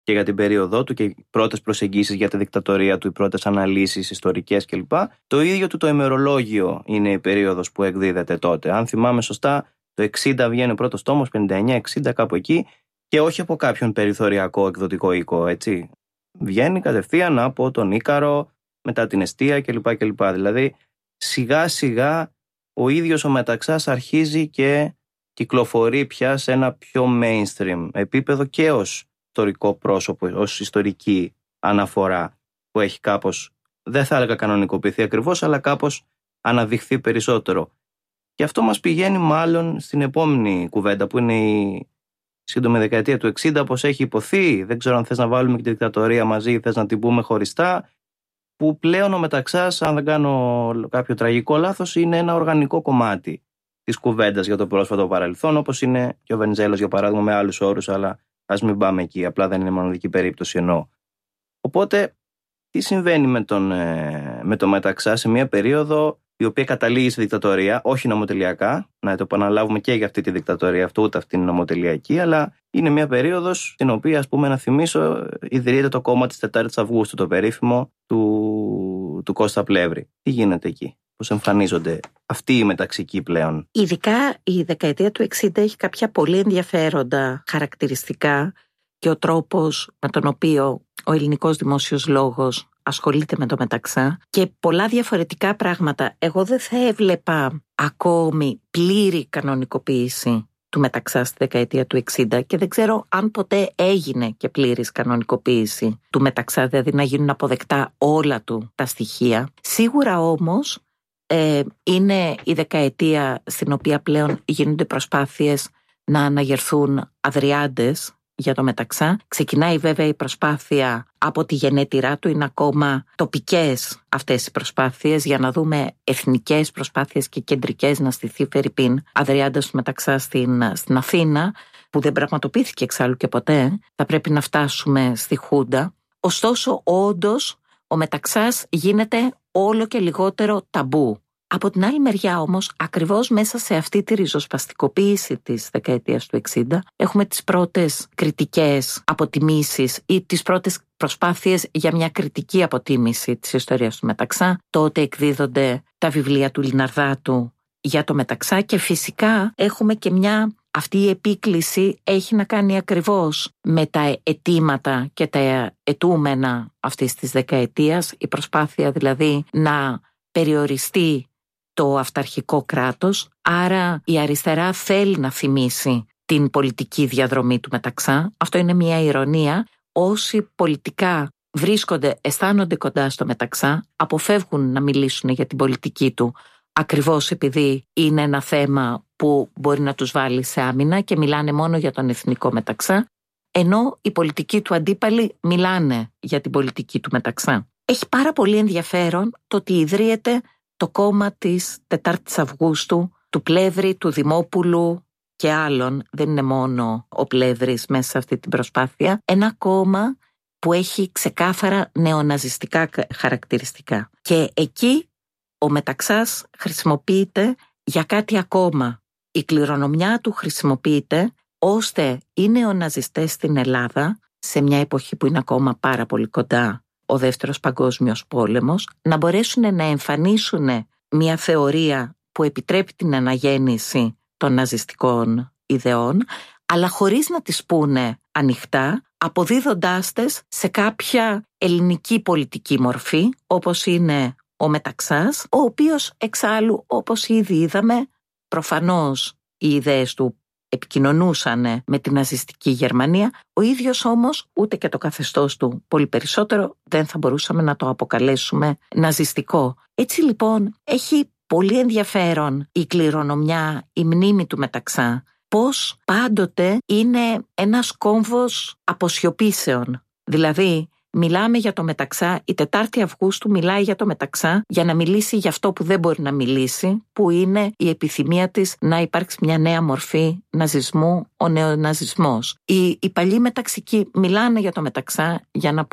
και για την περίοδό του και οι πρώτες προσεγγίσεις για τη δικτατορία του, οι πρώτες αναλύσεις ιστορικές κλπ. Το ίδιο του το ημερολόγιο είναι η περίοδος που εκδίδεται τότε. Αν θυμάμαι σωστά, το 60 βγαίνει ο πρώτος τόμος, 59-60 κάπου εκεί, και όχι από κάποιον περιθωριακό εκδοτικό οίκο, έτσι. Βγαίνει κατευθείαν από τον Ίκαρο, μετά την Εστία κλπ. Δηλαδή, σιγά σιγά ο ίδιος ο Μεταξάς αρχίζει και κυκλοφορεί πια σε ένα πιο mainstream επίπεδο και ως ιστορικό πρόσωπο, ως ιστορική αναφορά που έχει κάπως, δεν θα έλεγα κανονικοποιηθεί ακριβώς, αλλά κάπως αναδειχθεί περισσότερο. Και αυτό μας πηγαίνει μάλλον στην επόμενη κουβέντα που είναι η σύντομη δεκαετία του 60, όπως έχει υποθεί. Δεν ξέρω αν θες να βάλουμε και τη δικτατορία μαζί ή θες να την πούμε χωριστά, που πλέον ο Μεταξάς, αν δεν κάνω κάποιο τραγικό λάθος, είναι ένα οργανικό κομμάτι της κουβέντας για το πρόσφατο παρελθόν, όπως είναι και ο Βενιζέλος για παράδειγμα, με άλλους όρους, αλλά ας μην πάμε εκεί, απλά δεν είναι μοναδική περίπτωση εννοώ. Οπότε, τι συμβαίνει με τον Μεταξά σε μια περίοδο η οποία καταλήγει στη δικτατορία, όχι νομοτελειακά, να το επαναλάβουμε και για αυτή τη δικτατορία, αυτό ούτε αυτή είναι νομοτελειακή, αλλά είναι μια περίοδος στην οποία, ας πούμε, να θυμίσω, ιδρύεται το κόμμα της 4ης Αυγούστου, το περίφημο του Κώστα Πλεύρη. Τι γίνεται εκεί, πώς εμφανίζονται αυτοί οι μεταξικοί πλέον? Ειδικά η δεκαετία του 60 έχει κάποια πολύ ενδιαφέροντα χαρακτηριστικά και ο τρόπος με τον οποίο ο ελληνικός δημόσιος λόγος ασχολείται με το Μεταξά και πολλά διαφορετικά πράγματα. Εγώ δεν θα έβλεπα ακόμη πλήρη κανονικοποίηση του Μεταξά στη δεκαετία του 60 και δεν ξέρω αν ποτέ έγινε και πλήρης κανονικοποίηση του Μεταξά, δηλαδή να γίνουν αποδεκτά όλα του τα στοιχεία. Σίγουρα όμως είναι η δεκαετία στην οποία πλέον γίνονται προσπάθειες να αναγερθούν αδριάντες για το Μεταξά. Ξεκινάει βέβαια η προσπάθεια από τη γενέτειρά του, είναι ακόμα τοπικές αυτές οι προσπάθειες για να δούμε εθνικές προσπάθειες και κεντρικές να στηθεί φερειπίν αδριάντας του Μεταξά στην Αθήνα, που δεν πραγματοποιήθηκε εξάλλου και ποτέ. Θα πρέπει να φτάσουμε στη Χούντα. Ωστόσο, όντως, ο Μεταξάς γίνεται όλο και λιγότερο ταμπού. Από την άλλη μεριά όμως, ακριβώς μέσα σε αυτή τη ριζοσπαστικοποίηση της δεκαετίας του 60, έχουμε τις πρώτες κριτικές αποτιμήσεις ή τις πρώτες προσπάθειες για μια κριτική αποτίμηση της ιστορίας του Μεταξά. Τότε εκδίδονται τα βιβλία του Λιναρδάτου για το Μεταξά και φυσικά έχουμε και αυτή η επίκληση έχει να κάνει ακριβώς με τα αιτήματα και τα αιτούμενα αυτής της δεκαετίας, η προσπάθεια δηλαδή να περιοριστεί το αυταρχικό κράτος, άρα η αριστερά θέλει να θυμίσει την πολιτική διαδρομή του Μεταξά. Αυτό είναι μια ηρωνία. Όσοι πολιτικά αισθάνονται κοντά στο Μεταξά, αποφεύγουν να μιλήσουν για την πολιτική του, ακριβώς επειδή είναι ένα θέμα που μπορεί να τους βάλει σε άμυνα και μιλάνε μόνο για τον εθνικό Μεταξά, ενώ οι πολιτικοί του αντίπαλοι μιλάνε για την πολιτική του Μεταξά. Έχει πάρα πολύ ενδιαφέρον το ότι ιδρύεται το κόμμα της 4ης Αυγούστου, του Πλεύρη, του Δημόπουλου και άλλων, δεν είναι μόνο ο Πλεύρης μέσα σε αυτή την προσπάθεια, ένα κόμμα που έχει ξεκάθαρα νεοναζιστικά χαρακτηριστικά. Και εκεί ο Μεταξάς χρησιμοποιείται για κάτι ακόμα. Η κληρονομιά του χρησιμοποιείται ώστε οι νεοναζιστές στην Ελλάδα, σε μια εποχή που είναι ακόμα πάρα πολύ κοντά ο Δεύτερος Παγκόσμιος Πόλεμος, να μπορέσουν να εμφανίσουν μια θεωρία που επιτρέπει την αναγέννηση των ναζιστικών ιδεών, αλλά χωρίς να τις πούνε ανοιχτά, αποδίδοντάς τες σε κάποια ελληνική πολιτική μορφή, όπως είναι ο Μεταξάς, ο οποίος εξάλλου, όπως ήδη είδαμε, προφανώς οι ιδέες του επικοινωνούσαν με την ναζιστική Γερμανία, ο ίδιος όμως ούτε και το καθεστώς του πολύ περισσότερο δεν θα μπορούσαμε να το αποκαλέσουμε ναζιστικό. Έτσι λοιπόν έχει πολύ ενδιαφέρον η κληρονομιά, η μνήμη του Μεταξά, πως πάντοτε είναι ένας κόμβος αποσιωπήσεων. Δηλαδή μιλάμε για το Μεταξά, η 4η Αυγούστου μιλάει για το Μεταξά για να μιλήσει για αυτό που δεν μπορεί να μιλήσει, που είναι η επιθυμία της να υπάρξει μια νέα μορφή ναζισμού, ο νεοναζισμός. Οι παλιοί μεταξικοί μιλάνε για το Μεταξά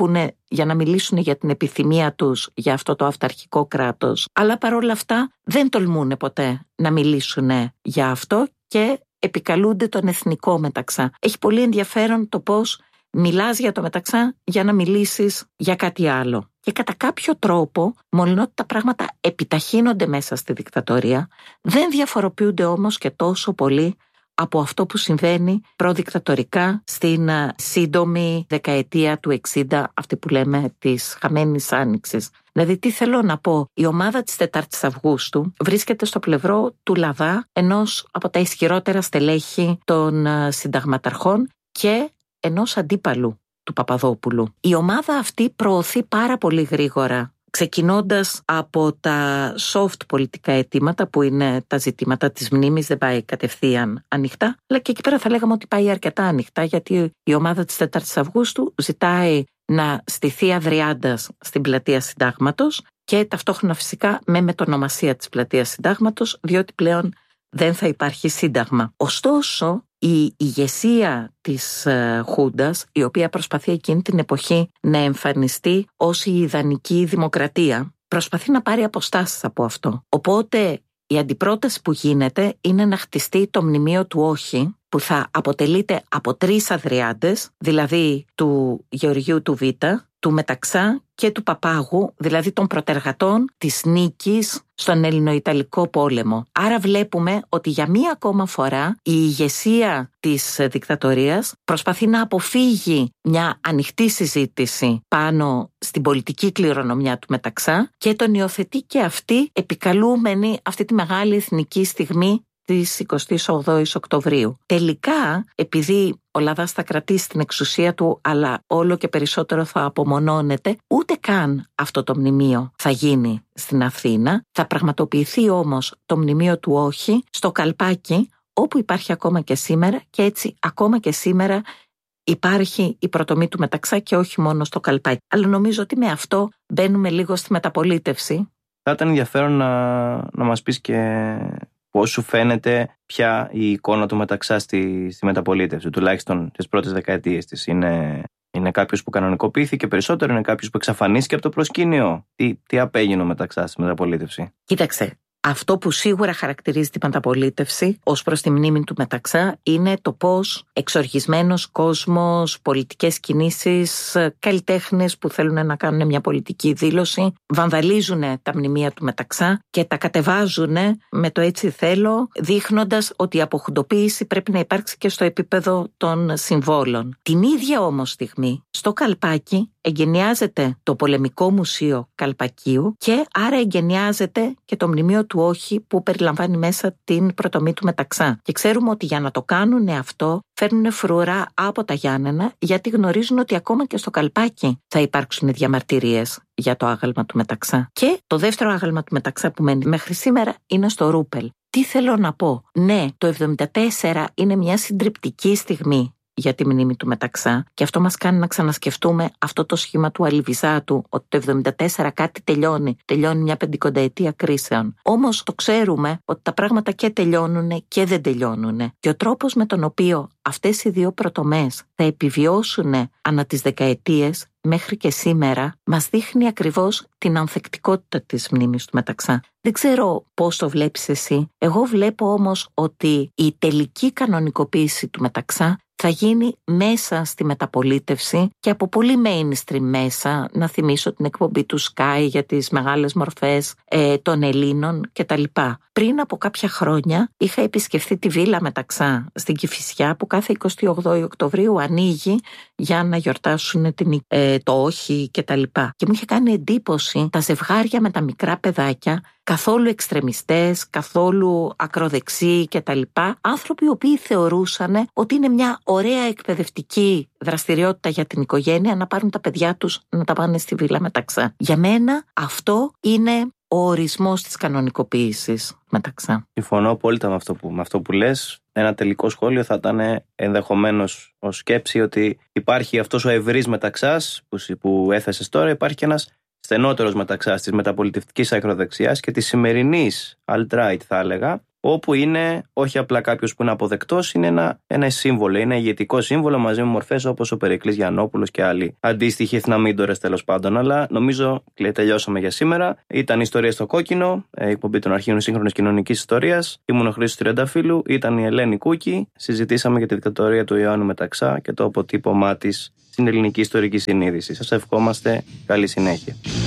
για να μιλήσουν για την επιθυμία τους για αυτό το αυταρχικό κράτος, αλλά παρόλα αυτά δεν τολμούν ποτέ να μιλήσουν για αυτό και επικαλούνται τον εθνικό Μεταξά. Έχει πολύ ενδιαφέρον το πώς μιλάς για το Μεταξά για να μιλήσεις για κάτι άλλο. Και κατά κάποιο τρόπο, μολονότι τα πράγματα επιταχύνονται μέσα στη δικτατορία, δεν διαφοροποιούνται όμως και τόσο πολύ από αυτό που συμβαίνει προδικτατορικά στην σύντομη δεκαετία του 60, αυτή που λέμε της χαμένης άνοιξης. Δηλαδή, τι θέλω να πω, η ομάδα της 4ης Αυγούστου βρίσκεται στο πλευρό του Λαδά, ενός από τα ισχυρότερα στελέχη των συνταγματαρχών και ενός αντίπαλου του Παπαδόπουλου. Η ομάδα αυτή προωθεί πάρα πολύ γρήγορα, ξεκινώντας από τα soft πολιτικά αιτήματα που είναι τα ζητήματα της μνήμης, δεν πάει κατευθείαν ανοιχτά, αλλά και εκεί πέρα θα λέγαμε ότι πάει αρκετά ανοιχτά, γιατί η ομάδα της 4ης Αυγούστου ζητάει να στηθεί Αδριάντας στην πλατεία Συντάγματος και ταυτόχρονα φυσικά με μετονομασία της πλατείας Συντάγματος, διότι πλέον δεν θα υπάρχει σύνταγμα. Ωστόσο, η ηγεσία της Χούντας, η οποία προσπαθεί εκείνη την εποχή να εμφανιστεί ως η ιδανική δημοκρατία, προσπαθεί να πάρει αποστάσεις από αυτό. Οπότε η αντιπρόταση που γίνεται είναι να χτιστεί το μνημείο του όχι, που θα αποτελείται από 3 Αδριάντες, δηλαδή του Γεωργίου του Β, του Μεταξά και του Παπάγου, δηλαδή των προτεργατών της νίκης στον Ελληνοϊταλικό πόλεμο. Άρα βλέπουμε ότι για μία ακόμα φορά η ηγεσία της δικτατορίας προσπαθεί να αποφύγει μια ανοιχτή συζήτηση πάνω στην πολιτική κληρονομιά του Μεταξά και τον υιοθετεί και αυτή επικαλούμενη αυτή τη μεγάλη εθνική στιγμή της 28ης Οκτωβρίου. Τελικά, επειδή ο Λαδάς θα κρατήσει την εξουσία του, αλλά όλο και περισσότερο θα απομονώνεται, ούτε καν αυτό το μνημείο θα γίνει στην Αθήνα. Θα πραγματοποιηθεί όμως το μνημείο του όχι στο Καλπάκι, όπου υπάρχει ακόμα και σήμερα, και έτσι ακόμα και σήμερα υπάρχει η προτομή του Μεταξά και όχι μόνο στο Καλπάκι. Αλλά νομίζω ότι με αυτό μπαίνουμε λίγο στη μεταπολίτευση. Θα ήταν ενδιαφέρον να μας πεις και πώς σου φαίνεται πια η εικόνα του Μεταξά στη μεταπολίτευση, τουλάχιστον τις πρώτες δεκαετίες της. Είναι κάποιος που κανονικοποιήθηκε περισσότερο, είναι κάποιος που εξαφανίστηκε από το προσκήνιο? Τι απέγινε ο Μεταξά στη μεταπολίτευση? Κοίταξε, αυτό που σίγουρα χαρακτηρίζει τη μεταπολίτευση ως προς τη μνήμη του Μεταξά είναι το πώς εξοργισμένος κόσμος, πολιτικές κινήσεις, καλλιτέχνες που θέλουν να κάνουν μια πολιτική δήλωση βανδαλίζουν τα μνημεία του Μεταξά και τα κατεβάζουν με το έτσι θέλω, δείχνοντας ότι η αποχουντοποίηση πρέπει να υπάρξει και στο επίπεδο των συμβόλων. Την ίδια όμως στιγμή, στο Καλπάκι εγκαινιάζεται το Πολεμικό Μουσείο Καλπακίου και άρα εγκαινιάζεται και το μνημείο του όχι που περιλαμβάνει μέσα την προτομή του Μεταξά. Και ξέρουμε ότι για να το κάνουν αυτό φέρνουν φρουρά από τα Γιάννενα, γιατί γνωρίζουν ότι ακόμα και στο Καλπάκι θα υπάρξουν διαμαρτυρίες για το άγαλμα του Μεταξά. Και το δεύτερο άγαλμα του Μεταξά που μένει μέχρι σήμερα είναι στο Ρούπελ. Τι θέλω να πω? Ναι, το 1974 είναι μια συντριπτική στιγμή για τη μνήμη του Μεταξά και αυτό μας κάνει να ξανασκεφτούμε αυτό το σχήμα του Αλιβιζάτου, ότι το 1974 κάτι τελειώνει μια 50ετία κρίσεων. Όμως το ξέρουμε ότι τα πράγματα και τελειώνουν και δεν τελειώνουν. Και ο τρόπος με τον οποίο αυτές οι δύο πρωτομές θα επιβιώσουν ανά τις δεκαετίες μέχρι και σήμερα μας δείχνει ακριβώς την ανθεκτικότητα της μνήμης του Μεταξά. Δεν ξέρω πώς το βλέπεις εσύ. Εγώ βλέπω όμως ότι η τελική κανονικοποίηση του Μεταξά θα γίνει μέσα στη μεταπολίτευση και από πολύ mainstream μέσα. Να θυμίσω την εκπομπή του Sky για τις μεγάλες μορφές των Ελλήνων κτλ. Πριν από κάποια χρόνια είχα επισκεφθεί τη Βίλα Μεταξά στην Κηφισιά, που κάθε 28 Οκτωβρίου ανοίγει για να γιορτάσουν το όχι κτλ. Και μου είχε κάνει εντύπωση τα ζευγάρια με τα μικρά παιδάκια, καθόλου εξτρεμιστές, καθόλου ακροδεξιοί κτλ. Άνθρωποι οι οποίοι θεωρούσαν ότι είναι μια ωραία εκπαιδευτική δραστηριότητα για την οικογένεια να πάρουν τα παιδιά τους να τα πάνε στη Βίλα Μεταξά. Για μένα αυτό είναι ο ορισμός της κανονικοποίησης Μεταξά. Συμφωνώ απόλυτα με αυτό που λες. Ένα τελικό σχόλιο θα ήταν ενδεχομένως ως σκέψη ότι υπάρχει αυτός ο ευρύς Μεταξάς που έθεσες τώρα, υπάρχει και ένας στενότερος Μεταξάς της μεταπολιτευτικής ακροδεξιάς και της σημερινής alt-right, θα έλεγα, όπου είναι όχι απλά κάποιος που είναι αποδεκτός, είναι ένα σύμβολο, ένα ηγετικό σύμβολο μαζί με μορφές όπως ο Περικλής Γιαννόπουλος και άλλοι αντίστοιχοι εθναμήντορες τέλος πάντων. Αλλά νομίζω τελειώσαμε για σήμερα. Ήταν η Ιστορία στο Κόκκινο, εκπομπή των Αρχείων Σύγχρονης Κοινωνικής Ιστορίας. Ήμουν ο Χρήστος Τριανταφύλου, ήταν η Ελένη Κούκη. Συζητήσαμε για τη δικτατορία του Ιωάννου Μεταξά και το αποτύπωμά της στην ελληνική ιστορική συνείδηση. Σας ευχόμαστε καλή συνέχεια.